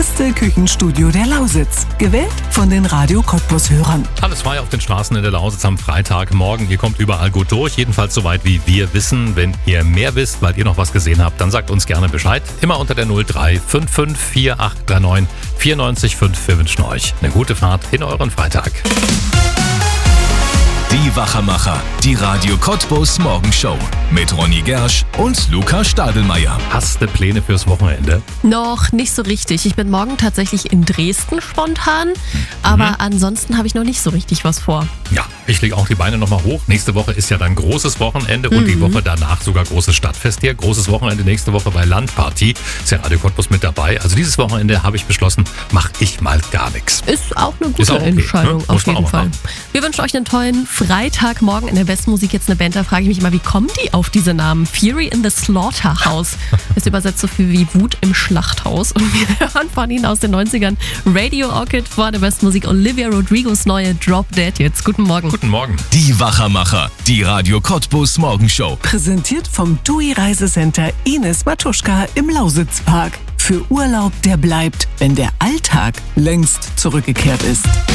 beste Küchenstudio der Lausitz. Gewählt von den Radio Cottbus-Hörern. Alles frei auf den Straßen in der Lausitz am Freitagmorgen. Ihr kommt überall gut durch, jedenfalls soweit wie wir wissen. Wenn ihr mehr wisst, weil ihr noch was gesehen habt, dann sagt uns gerne Bescheid. Immer unter der 0355 4839 94.5. Wir wünschen euch eine gute Fahrt in euren Freitag. Die Wachermacher, die Radio Cottbus Morgenshow mit Ronny Gersch und Luca Stadelmeier. Hast du Pläne fürs Wochenende? Noch nicht so richtig. Ich bin morgen tatsächlich in Dresden spontan, aber ansonsten habe ich noch nicht so richtig was vor. Ja, ich lege auch die Beine nochmal hoch. Nächste Woche ist ja dann großes Wochenende und die Woche danach sogar großes Stadtfest hier. Großes Wochenende nächste Woche bei Landparty. Ist ja Radio Cottbus mit dabei. Also dieses Wochenende habe ich beschlossen, mache ich mal gar nichts. Ist auch eine gute Ist auch okay, Entscheidung, ne? auf Muss man jeden auch mal Fall. machen. Wir wünschen euch einen tollen Freitagmorgen. In der besten Musik jetzt eine Band. Da frage ich mich immer, wie kommen die auf diese Namen? Fury in the Slaughterhouse. Ist übersetzt so viel wie Wut im Schlachthaus. Und wir hören von ihnen aus den 90ern Radio Orchid, vor der besten Musik Olivia Rodrigos neue Drop Dead jetzt. Guten Morgen. Guten Morgen. Die Wachermacher, die Radio Cottbus Morgenshow. Präsentiert vom TUI Reisecenter Ines Matuschka im Lausitzpark. Für Urlaub, der bleibt, wenn der Alltag längst zurückgekehrt ist.